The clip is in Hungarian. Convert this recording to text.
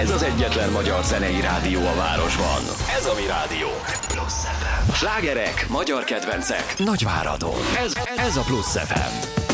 Ez az egyetlen magyar zenei rádió a városban. Ez a mi rádió. Slágerek, magyar kedvencek, Nagyváradon. Ez a Plusz FM.